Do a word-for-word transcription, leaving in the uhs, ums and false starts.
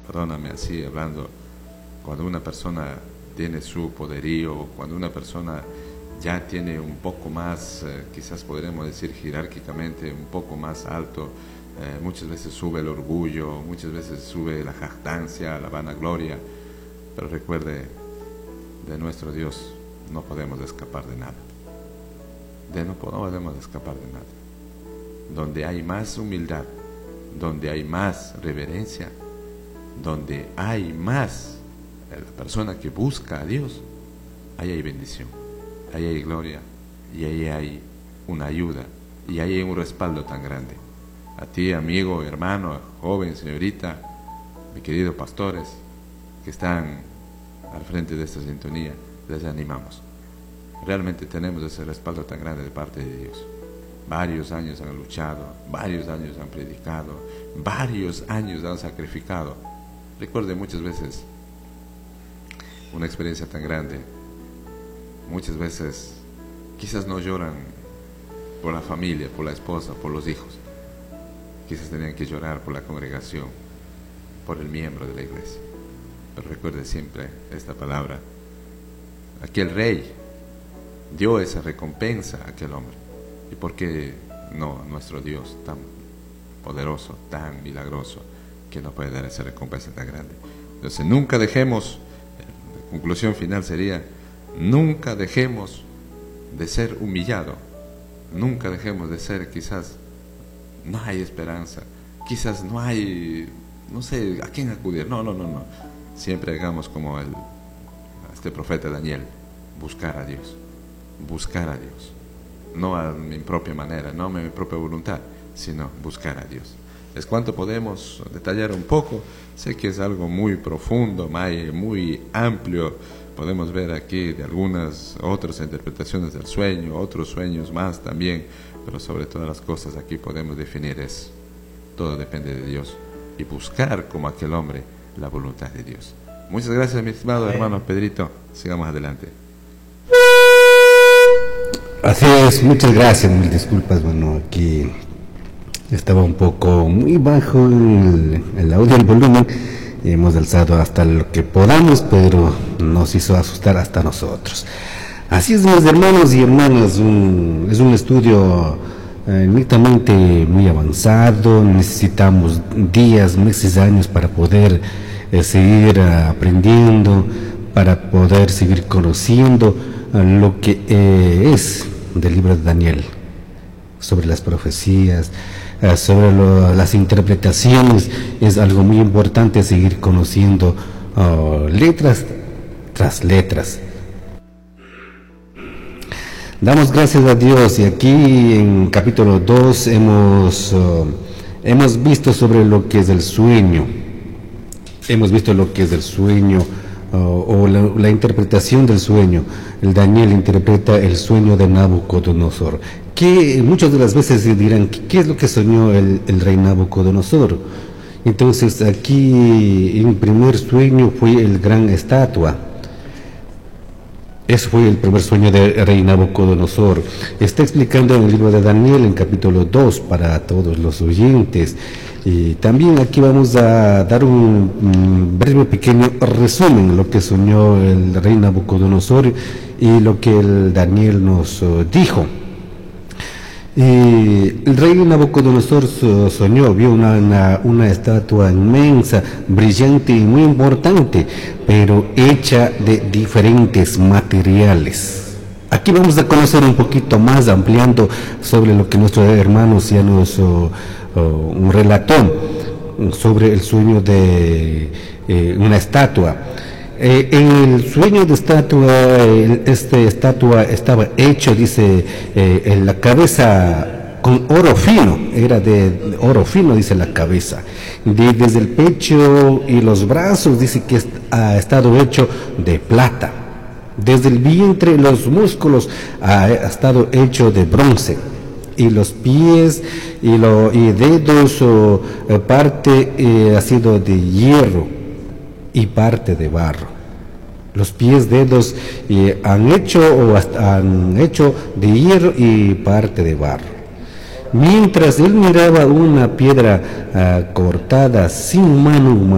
perdóname así hablando, cuando una persona tiene su poderío, cuando una persona ya tiene un poco más, eh, quizás podremos decir jerárquicamente, un poco más alto, eh, muchas veces sube el orgullo, muchas veces sube la jactancia, la vanagloria, pero recuerde, de nuestro Dios no podemos escapar de nada, de no podemos escapar de nada. Donde hay más humildad, donde hay más reverencia, donde hay más la persona que busca a Dios, ahí hay bendición, ahí hay gloria, y ahí hay una ayuda, y ahí hay un respaldo tan grande. A ti, amigo, hermano, joven, señorita, mi querido pastores, que están al frente de esta sintonía, les animamos. Realmente tenemos ese respaldo tan grande de parte de Dios. Varios años han luchado, varios años han predicado, varios años han sacrificado. Recuerde muchas veces una experiencia tan grande. Muchas veces quizás no lloran por la familia, por la esposa, por los hijos. Quizás tenían que llorar por la congregación, por el miembro de la iglesia. Pero recuerde siempre esta palabra. Aquel rey dio esa recompensa a aquel hombre. ¿Y por qué no nuestro Dios tan poderoso, tan milagroso, que no puede dar esa recompensa tan grande? Entonces nunca dejemos, la conclusión final sería, nunca dejemos de ser humillado, nunca dejemos de ser, quizás no hay esperanza, quizás no hay, no sé a quién acudir, no, no, no, no, siempre hagamos como el, este profeta Daniel, buscar a Dios, buscar a Dios. No a mi propia manera, no a mi propia voluntad, sino buscar a Dios. Es cuanto podemos detallar un poco. Sé que es algo muy profundo, muy, muy amplio. Podemos ver aquí de algunas otras interpretaciones del sueño, otros sueños más también, pero sobre todas las cosas aquí podemos definir es, todo depende de Dios, y buscar como aquel hombre la voluntad de Dios. Muchas gracias, mi estimado hermano Pedrito. Sigamos adelante. Así es, muchas gracias, mil disculpas, bueno, aquí estaba un poco muy bajo el, el audio, el volumen, y hemos alzado hasta lo que podamos, pero nos hizo asustar hasta nosotros. Así es, mis hermanos y hermanas, un, es un estudio eh, netamente muy avanzado, necesitamos días, meses, años para poder eh, seguir eh, aprendiendo, para poder seguir conociendo lo que eh, es del libro de Daniel, sobre las profecías, eh, sobre lo, las interpretaciones. Es algo muy importante seguir conociendo uh, letras tras letras. Damos gracias a Dios, y aquí en capítulo dos hemos, uh, hemos visto sobre lo que es el sueño, hemos visto lo que es el sueño, Uh, o la, la interpretación del sueño. El Daniel interpreta el sueño de Nabucodonosor, que muchas de las veces dirán, ¿qué, qué es lo que soñó el, el rey Nabucodonosor? Entonces aquí en primer sueño fue el gran estatua. Ese fue el primer sueño del rey Nabucodonosor. Está explicando en el libro de Daniel, en capítulo dos, para todos los oyentes. Y también aquí vamos a dar un, un breve pequeño resumen de lo que soñó el rey Nabucodonosor y lo que el Daniel nos uh, dijo. Y el rey Nabucodonosor soñó, vio una, una, una estatua inmensa, brillante y muy importante, pero hecha de diferentes materiales. Aquí vamos a conocer un poquito más, ampliando sobre lo que nuestro hermano ya nos uh, uh, relató sobre el sueño de eh, una estatua. Eh, en el sueño de estatua, eh, esta estatua estaba hecho, dice, eh, en la cabeza con oro fino, era de, de oro fino, dice la cabeza. De, desde el pecho y los brazos, dice que ha estado hecho de plata. Desde el vientre, los músculos, ha, ha estado hecho de bronce. Y los pies y, lo, y dedos, o, eh, parte eh, ha sido de hierro y parte de barro. Los pies, dedos eh, han hecho o hasta han hecho de hierro y parte de barro. Mientras él miraba una piedra uh, cortada sin mano humana,